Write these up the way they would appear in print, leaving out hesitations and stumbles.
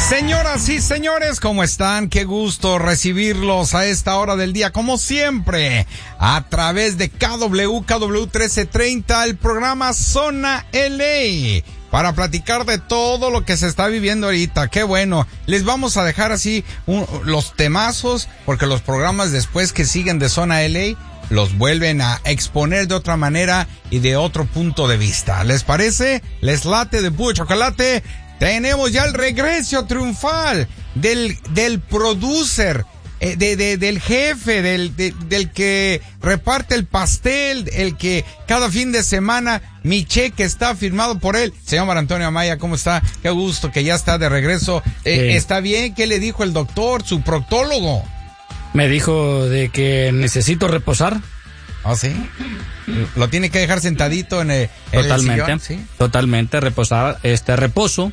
Señoras y señores, ¿cómo están? Qué gusto recibirlos a esta hora del día, como siempre, a través de KW 1330, el programa Zona LA, para platicar de todo lo que se está viviendo ahorita. Qué bueno. Les vamos a dejar así los temazos, porque los programas después que siguen de Zona LA los vuelven a exponer de otra manera y de otro punto de vista. ¿Les parece? ¿Les late de puro chocolate? Tenemos ya el regreso triunfal del producer, del jefe, del que reparte el pastel, el que cada fin de semana mi cheque está firmado por él. Señor Mar Antonio Amaya, ¿cómo está? Qué gusto que ya está de regreso. ¿Está bien? ¿Qué le dijo el doctor, su proctólogo? Me dijo de que necesito reposar. ¿Ah, sí? Lo tiene que dejar sentadito en el sillón, ¿sí? Totalmente, reposar, reposo.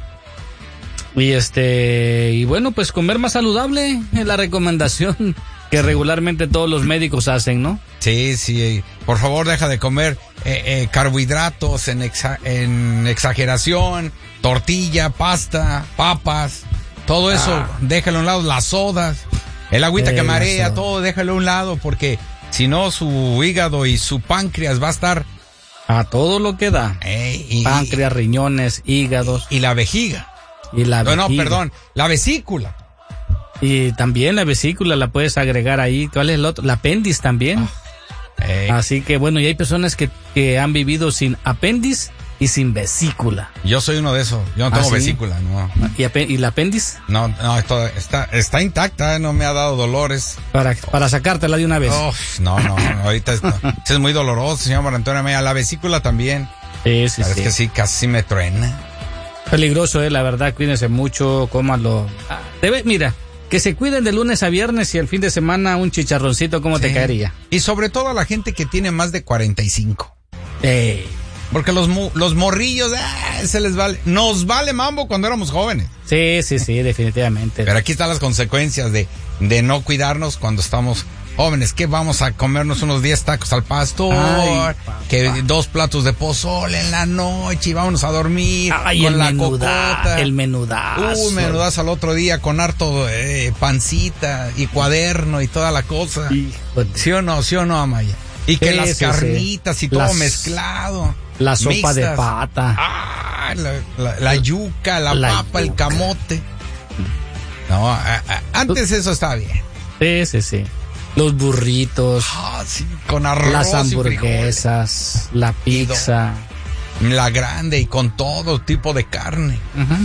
Y bueno, pues comer más saludable es la recomendación que regularmente todos los médicos hacen, ¿no? Sí, sí. Por favor, deja de comer carbohidratos en exageración, tortilla, pasta, papas, todo eso, déjalo a un lado, las sodas, el agüita que marea, todo déjalo a un lado, porque si no su hígado y su páncreas va a estar a todo lo que da. Páncreas, riñones, hígados. Y la vejiga. La vesícula. Y también la vesícula la puedes agregar ahí. ¿Cuál es el otro? La apéndice también. Así que bueno, y hay personas que han vivido sin apéndice y sin vesícula. Yo soy uno de esos. Yo no tengo vesícula, no. ¿Y la apéndice? No, está intacta, no me ha dado dolores. Para sacártela de una vez. No, ahorita es muy doloroso, señor Mar Antonio Amaya. La vesícula también. Sí. Es que sí, casi me truena. Peligroso, la verdad, cuídense mucho, cómanlo. Mira, que se cuiden de lunes a viernes y el fin de semana un chicharroncito, ¿cómo te caería? Y sobre todo a la gente que tiene más de 45. Porque los morrillos, se les vale. Nos vale mambo cuando éramos jóvenes. Sí, definitivamente. Pero aquí están las consecuencias de no cuidarnos cuando estamos jóvenes. Que vamos a comernos unos 10 tacos al pastor, que 2 platos de pozole en la noche y vámonos a dormir con la cocota. El menudazo. Menudazo al otro día con harto pancita y cuaderno y toda la cosa. ¿Sí o no, Amaya? Y que las carnitas y todo mezclado. La sopa mixtas, de pata. La yuca, la papa, el camote. No, antes eso estaba bien. Sí. Los burritos. Sí, con arroz. Las hamburguesas, la pizza. La grande y con todo tipo de carne.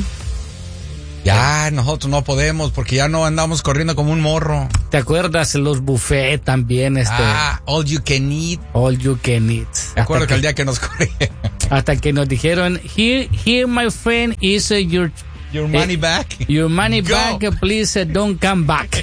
Ya nosotros no podemos porque ya no andamos corriendo como un morro. ¿Te acuerdas los buffet también? All you can eat. All you can eat. Me acuerdo que el día que nos corría. Hasta que nos dijeron, here my friend is your money back. Your money back, please don't come back.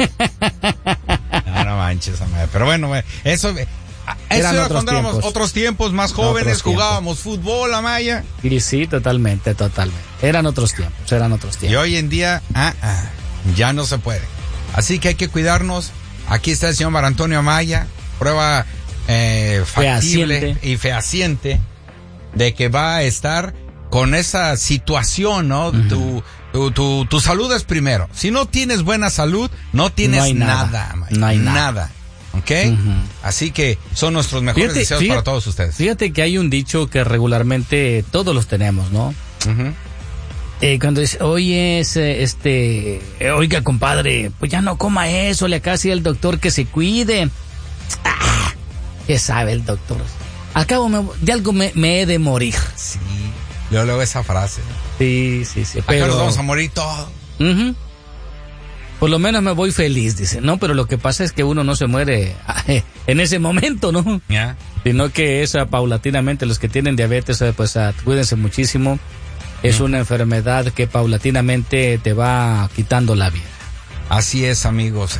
No manches, pero bueno, eso era cuando éramos otros tiempos más jóvenes, jugábamos fútbol, Amaya. Y sí, totalmente. Eran otros tiempos. Y hoy en día, ya no se puede. Así que hay que cuidarnos. Aquí está el señor Mar Antonio Amaya, prueba factible y fehaciente de que va a estar con esa situación, ¿no? Tu salud es primero. Si no tienes buena salud, no tienes nada. No hay nada. ¿Ok? Así que son nuestros mejores deseos para todos ustedes. Fíjate que hay un dicho que regularmente todos los tenemos, ¿no? Cuando dice, oye, oiga, compadre, pues ya no coma eso, le acá sí el doctor que se cuide. ¿Qué sabe el doctor? Al cabo de algo me he de morir. Sí, yo leo esa frase. Sí. Acá nos vamos a morir todos. Por lo menos me voy feliz, dice. No, pero lo que pasa es que uno no se muere en ese momento, ¿no? Sino que paulatinamente, los que tienen diabetes, pues cuídense muchísimo. Es una enfermedad que paulatinamente te va quitando la vida. Así es, amigos.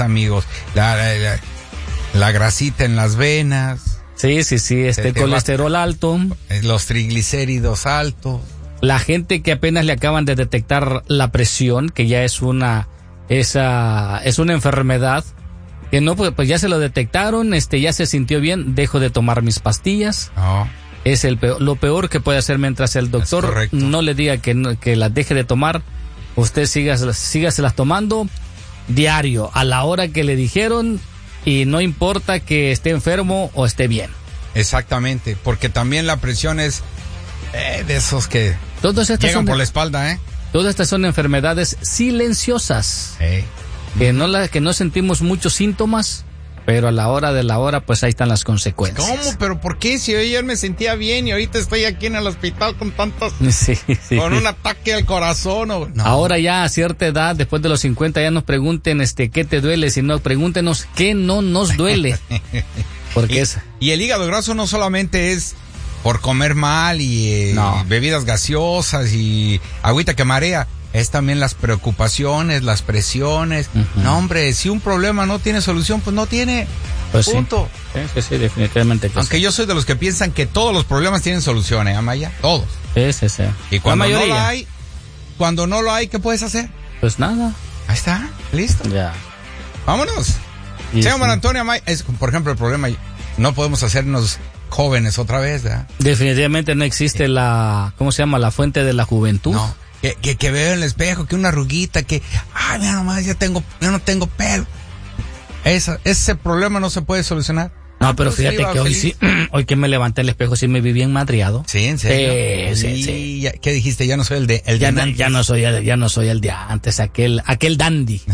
La grasita en las venas. Sí, colesterol alto. Los triglicéridos altos. La gente que apenas le acaban de detectar la presión, que ya es una enfermedad, que no, pues ya se lo detectaron, ya se sintió bien, dejo de tomar mis pastillas. Es lo peor que puede hacer mientras el doctor no le diga que las deje de tomar. usted sígaselas tomando diario, a la hora que le dijeron, y no importa que esté enfermo o esté bien. Exactamente, porque también la presión es de esos que llegan por la espalda, Todas estas son enfermedades silenciosas, que no sentimos muchos síntomas, pero a la hora de la hora, pues ahí están las consecuencias. ¿Cómo? ¿Pero por qué? Si ayer me sentía bien y ahorita estoy aquí en el hospital con tantos... Sí. Con un ataque al corazón. No. Ahora ya a cierta edad, después de los 50, ya nos pregunten qué te duele, sino pregúntenos qué no nos duele. Porque y el hígado graso no solamente es por comer mal y bebidas gaseosas y agüita que marea. Es también las preocupaciones, las presiones. Uh-huh. No, hombre, si un problema no tiene solución, pues no tiene. Pues punto. Sí, definitivamente. Aunque yo soy de los que piensan que todos los problemas tienen solución, Amaya. Todos. Sí. Y cuando no lo hay, ¿qué puedes hacer? Pues nada. Ahí está, listo. Ya. Vámonos. Señor Antonio Amaya, por ejemplo, el problema, no podemos hacernos jóvenes otra vez, ¿verdad? Definitivamente no existe la fuente de la juventud. No. Que veo en el espejo, que una arruguita, mira nomás, ya no tengo pelo. Ese problema no se puede solucionar. No, pero fíjate que hoy que me levanté el espejo, sí me vi bien madriado. Sí, en serio. Sí. ¿Qué dijiste? Ya no soy el de antes. Ya no soy el de antes, aquel dandy.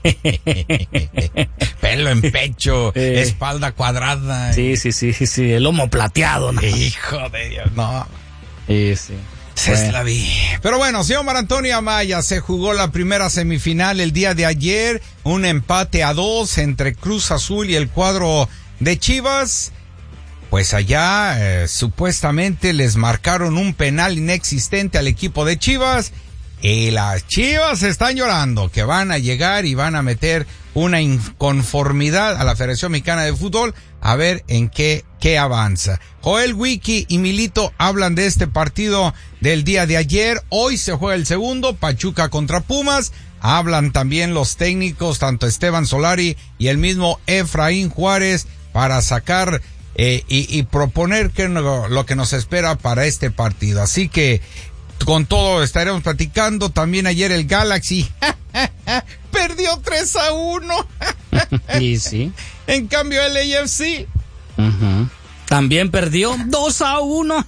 Pelo en pecho, espalda cuadrada. Sí, el lomo plateado, ¿no? Hijo de Dios, no. Sí. La vi. Pero bueno, señor Antonio Amaya, se jugó la primera semifinal el día de ayer, un empate a 2 entre Cruz Azul y el cuadro de Chivas. Pues allá supuestamente les marcaron un penal inexistente al equipo de Chivas y las Chivas están llorando que van a llegar y van a meter una inconformidad a la Federación Mexicana de Fútbol a ver en qué avanza. Joel Wiki y Milito hablan de este partido del día de ayer. Hoy se juega el segundo, Pachuca contra Pumas. Hablan también los técnicos, tanto Esteban Solari y el mismo Efraín Juárez, para sacar y proponer lo que nos espera para este partido. Así que con todo estaremos platicando. También ayer el Galaxy perdió 3-1. Y sí. En cambio el AFC también perdió 2-1.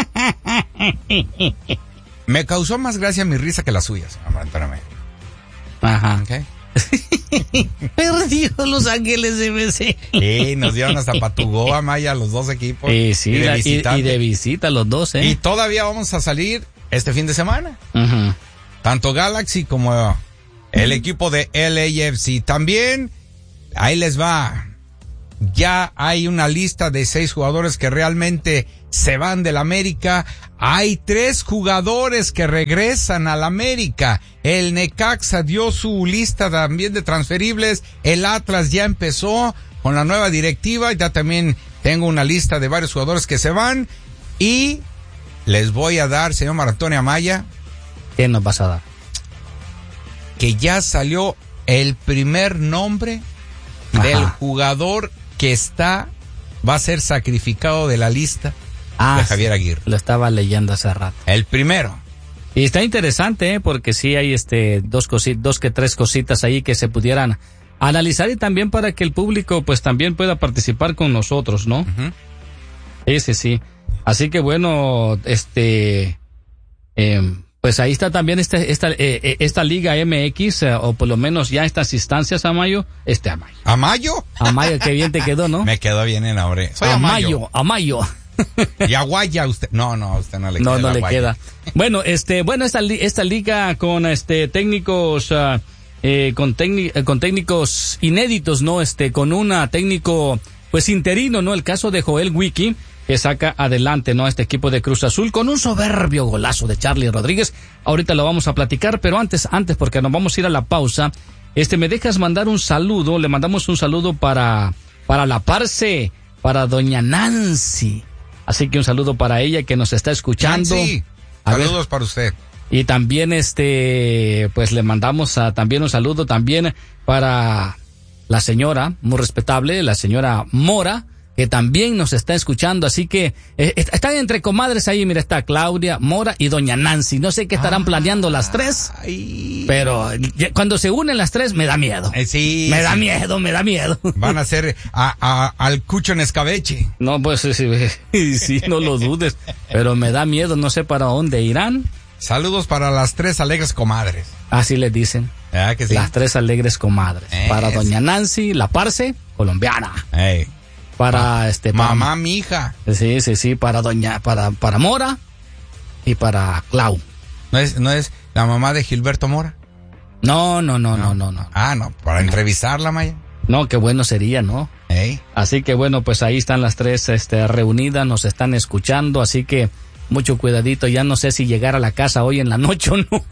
Me causó más gracia mi risa que la suya, señor. Ajá. Okay. Perdió Los Ángeles FC. Sí, nos dieron hasta Patugó, Amaya, los dos equipos. Sí, y de visita los dos, Y todavía vamos a salir este fin de semana. Uh-huh. Tanto Galaxy como el equipo de LAFC. También, ahí les va. Ya hay una lista de 6 jugadores que realmente se van del América. Hay 3 jugadores que regresan al América. El Necaxa dio su lista también de transferibles. El Atlas ya empezó con la nueva directiva. Ya también tengo una lista de varios jugadores que se van. Y les voy a dar, señor Antonio Amaya. ¿Qué nos vas a dar? Que ya salió el primer nombre del jugador que va a ser sacrificado de la lista de Javier Aguirre. Lo estaba leyendo hace rato. El primero. Y está interesante, porque sí hay tres cositas ahí que se pudieran analizar, y también para que el público pues también pueda participar con nosotros, ¿no? Uh-huh. Sí. Así que bueno, pues ahí está también esta Liga MX, o por lo menos ya estas instancias, Amayo. ¿Amayo? Amayo, qué bien te quedó, ¿no? Me quedó bien en nombre. Soy Amayo. Y Aguaya, usted. No, a usted no le queda. No le queda. Bueno, esta liga con técnicos, con técnicos inéditos, ¿no? Con un técnico pues interino, ¿no? El caso de Joel Wiki, que saca adelante, ¿no?, este equipo de Cruz Azul con un soberbio golazo de Charlie Rodríguez. Ahorita lo vamos a platicar, pero antes, porque nos vamos a ir a la pausa, me dejas mandar un saludo. Le mandamos un saludo para la parce, para doña Nancy. Así que un saludo para ella que nos está escuchando. Nancy, saludos para usted. Y también pues le mandamos también un saludo también para la señora, muy respetable, la señora Mora, que también nos está escuchando, así que están entre comadres ahí, mira, está Claudia, Mora y doña Nancy. No sé qué estarán planeando las tres, pero cuando se unen las tres me da miedo. Sí. Me da miedo. Van a ser al cucho en escabeche. No, pues sí, no lo dudes, pero me da miedo, no sé para dónde irán. Saludos para las tres alegres comadres. Así les dicen. Que sí? Las tres alegres comadres. Para doña Nancy, la parce, colombiana. Para mamá, mi hija. Sí, para para Mora y para Clau. ¿No es la mamá de Gilberto Mora? No. No, para entrevistarla, Maya. No, qué bueno sería, ¿no? Así que bueno, pues ahí están las tres reunidas, nos están escuchando, así que mucho cuidadito, ya no sé si llegar a la casa hoy en la noche o no.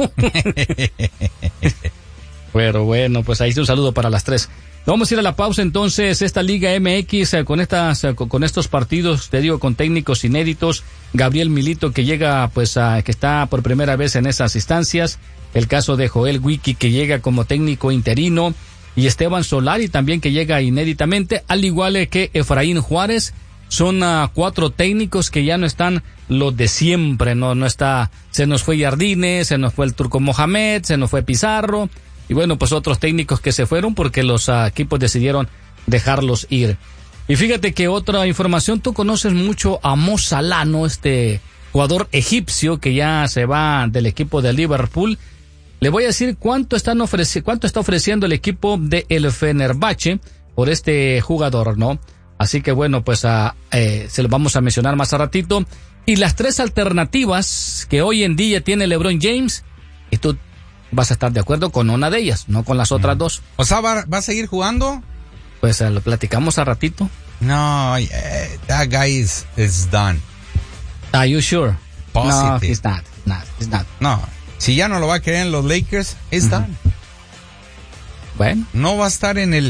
Pero bueno, pues ahí está un saludo para las tres. Vamos a ir a la pausa entonces. Esta Liga MX con estos partidos, te digo, con técnicos inéditos. Gabriel Milito que llega, pues, que está por primera vez en esas instancias. El caso de Joel Wiki que llega como técnico interino. Y Esteban Solari también que llega inéditamente, al igual que Efraín Juárez. Son 4 técnicos que ya no están los de siempre, no está, se nos fue Jardines, se nos fue el Turco Mohamed, se nos fue Pizarro. Y bueno, pues otros técnicos que se fueron porque los equipos decidieron dejarlos ir. Y fíjate que otra información, tú conoces mucho a Mo Salah, ¿no? Jugador egipcio que ya se va del equipo de Liverpool. Le voy a decir cuánto está ofreciendo el equipo de el Fenerbahce por este jugador, ¿no? Así que bueno, pues se lo vamos a mencionar más a ratito. Y las 3 alternativas que hoy en día tiene LeBron James, y tú vas a estar de acuerdo con una de ellas, no con las otras 2. O sea, ¿va a seguir jugando? Pues lo platicamos a ratito. No, that guy is done. Are you sure? Positive. No, he's not. No, si ya no lo va a querer en los Lakers, he's done. Bueno. No va a estar en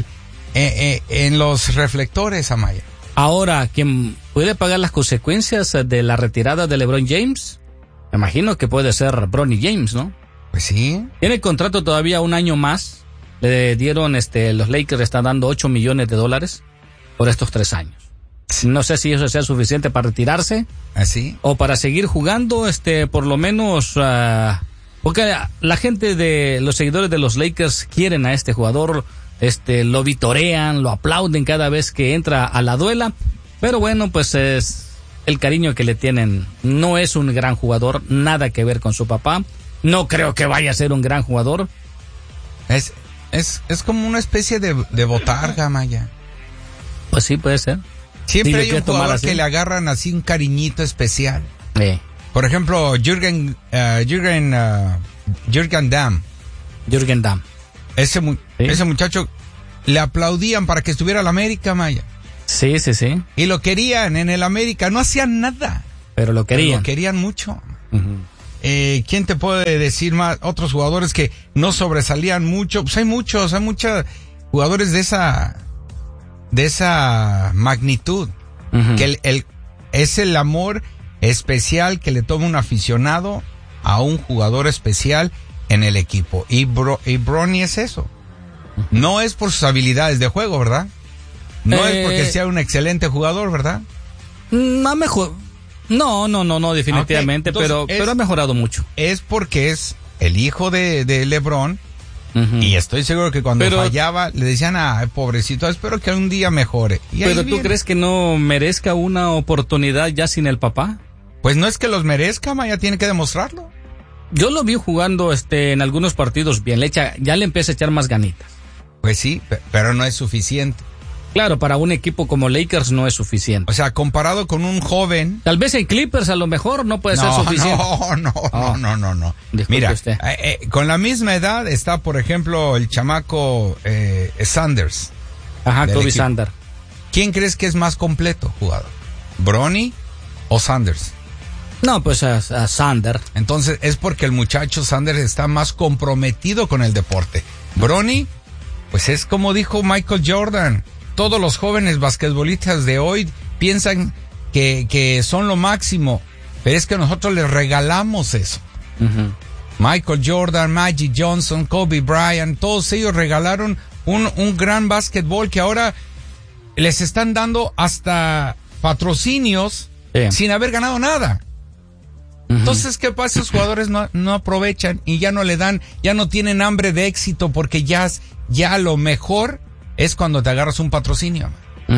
los reflectores, Amaya. Ahora, ¿quién puede pagar las consecuencias de la retirada de LeBron James? Me imagino que puede ser Bronny James, ¿no? Pues sí. Tiene contrato todavía un año más. Le dieron, los Lakers están dando $8 millones por estos 3 años. No sé si eso sea suficiente para retirarse. ¿Así? O para seguir jugando, por lo menos, porque la gente los seguidores de los Lakers quieren a este jugador, lo vitorean, lo aplauden cada vez que entra a la duela. Pero bueno, pues es el cariño que le tienen. No es un gran jugador, nada que ver con su papá. No creo que vaya a ser un gran jugador. Es como una especie de botarga, Maya. Pues sí, puede ser. Siempre hay un jugador que le agarran así un cariñito especial. Por ejemplo, Jürgen Damm. Jürgen Damm. Ese muchacho le aplaudían para que estuviera en la América, Maya. Sí. Y lo querían en el América, no hacían nada. Pero lo querían. Pero lo querían mucho. Uh-huh. ¿Quién te puede decir más? Otros jugadores que no sobresalían mucho. Pues hay muchos jugadores de esa magnitud. Uh-huh. Que es el amor especial que le toma un aficionado a un jugador especial en el equipo. Y Bronny es eso. Uh-huh. No es por sus habilidades de juego, ¿verdad? No es porque sea un excelente jugador, ¿verdad? Mejor. No, definitivamente, okay. Pero ha mejorado mucho. Es porque es el hijo de LeBron, uh-huh. Y estoy seguro que cuando fallaba le decían, pobrecito, espero que un día mejore. Pero ¿tú crees que no merezca una oportunidad ya sin el papá? Pues no es que los merezca, Maya, tiene que demostrarlo. Yo lo vi jugando en algunos partidos bien, ya le empieza a echar más ganitas. Pues sí, pero no es suficiente. Claro, para un equipo como Lakers no es suficiente. O sea, comparado con un joven... Tal vez en Clippers a lo mejor no puede ser suficiente. No. Mira, con la misma edad está, por ejemplo, el chamaco Sanders. Ajá, Kobe Sanders. ¿Quién crees que es más completo jugador? ¿Bronny o Sanders? No, pues a Sanders. Entonces es porque el muchacho Sanders está más comprometido con el deporte. Bronny, pues es como dijo Michael Jordan... Todos los jóvenes basquetbolistas de hoy piensan que son lo máximo, pero es que nosotros les regalamos eso. Uh-huh. Michael Jordan, Magic Johnson, Kobe Bryant, todos ellos regalaron un gran basquetbol que ahora les están dando hasta patrocinios sin haber ganado nada. Entonces, ¿qué pasa? Los jugadores no aprovechan y ya no le dan, ya no tienen hambre de éxito porque ya lo mejor es cuando te agarras un patrocinio.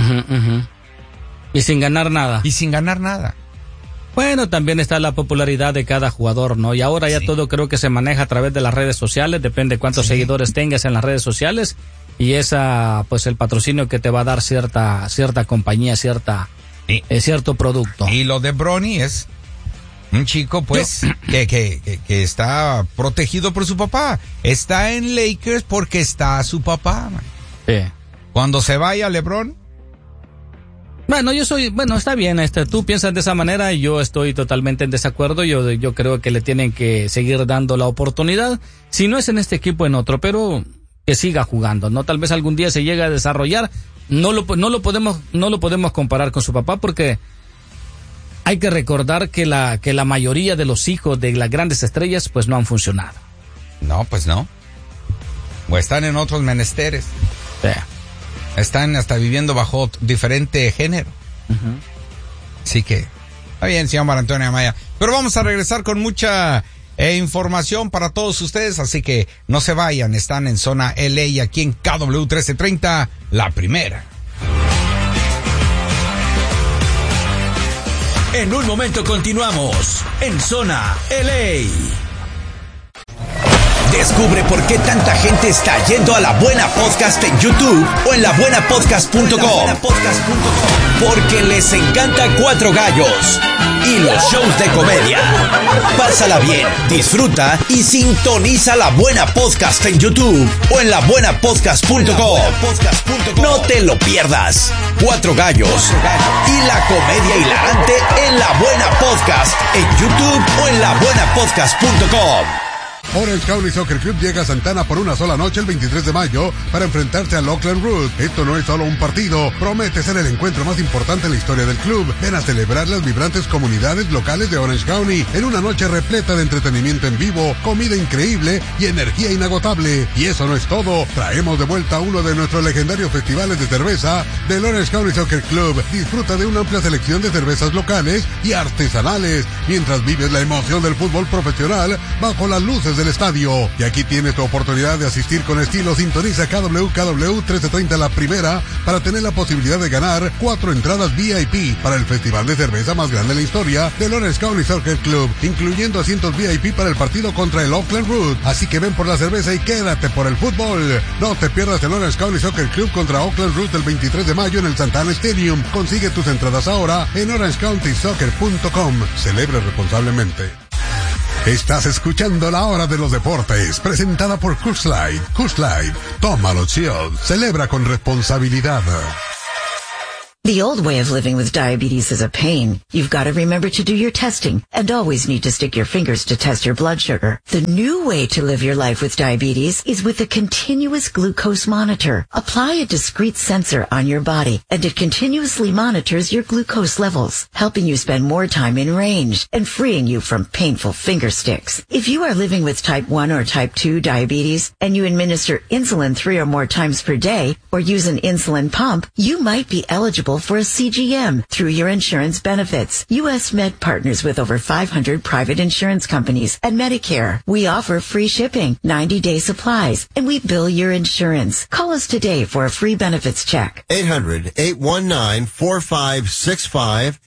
Y sin ganar nada. Bueno, también está la popularidad de cada jugador, ¿no? Y ahora ya todo creo que se maneja a través de las redes sociales, depende cuántos seguidores tengas en las redes sociales y esa, pues el patrocinio que te va a dar cierta compañía, cierto producto. Y lo de Bronny es un chico, pues, que está protegido por su papá. Está en Lakers porque está su papá, man. Sí. Cuando se vaya LeBron. Bueno, está bien, tú piensas de esa manera y yo estoy totalmente en desacuerdo. Yo creo que le tienen que seguir dando la oportunidad. Si no es en este equipo, en otro, pero que siga jugando, ¿no? Tal vez algún día se llegue a desarrollar. No lo podemos comparar con su papá porque hay que recordar que la mayoría de los hijos de las grandes estrellas pues no han funcionado. No, pues no. O están en otros menesteres. Sí. Están hasta viviendo bajo diferente género. Así que, está bien, señor Mar Antonio Amaya. Pero vamos a regresar con mucha información para todos ustedes, así que no se vayan. Están en Zona LA y aquí en KW 1330, la primera. En un momento continuamos en Zona LA. Descubre por qué tanta gente está yendo a La Buena Podcast en YouTube o en labuenapodcast.com. Porque les encanta Cuatro Gallos y los shows de comedia. Pásala bien, disfruta y sintoniza La Buena Podcast en YouTube o en labuenapodcast.com. No te lo pierdas. Cuatro Gallos y la comedia hilarante en La Buena Podcast en YouTube o en labuenapodcast.com. Orange County Soccer Club llega a Santana por una sola noche el 23 de mayo para enfrentarse al Oakland Root. Esto no es solo un partido, promete ser el encuentro más importante en la historia del club. Ven a celebrar las vibrantes comunidades locales de Orange County en una noche repleta de entretenimiento en vivo, comida increíble y energía inagotable. Y eso no es todo, traemos de vuelta uno de nuestros legendarios festivales de cerveza del Orange County Soccer Club. Disfruta de una amplia selección de cervezas locales y artesanales mientras vives la emoción del fútbol profesional bajo las luces del estadio. Y aquí tienes tu oportunidad de asistir con estilo. Sintoniza KW 1330 la primera para tener la posibilidad de ganar 4 entradas VIP para el festival de cerveza más grande de la historia del Orange County Soccer Club, incluyendo asientos VIP para el partido contra el Oakland Root. Así que ven por la cerveza y quédate por el fútbol. No te pierdas el Orange County Soccer Club contra Oakland Root el 23 de mayo en el Santana Stadium. Consigue tus entradas ahora en orangecountysoccer.com. Celebra responsablemente. Estás escuchando La Hora de los Deportes, presentada por Coors Light. Coors Light, tómalo chill, celebra con responsabilidad. The old way of living with diabetes is a pain. You've got to remember to do your testing and always need to stick your fingers to test your blood sugar. The new way to live your life with diabetes is with a continuous glucose monitor. Apply a discrete sensor on your body and it continuously monitors your glucose levels, helping you spend more time in range and freeing you from painful finger sticks. If you are living with type 1 or type 2 diabetes and you administer insulin 3 or more times per day or use an insulin pump, you might be eligible for a CGM through your insurance benefits. U.S. Med partners with over 500 private insurance companies and Medicare. We offer free shipping, 90-day supplies, and we bill your insurance. Call us today for a free benefits check. 800-819-4565.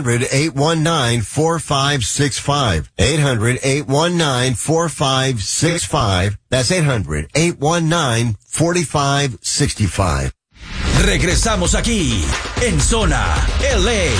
800-819-4565. 800-819-4565. That's 800-819-4565. Regresamos aquí en Zona LA.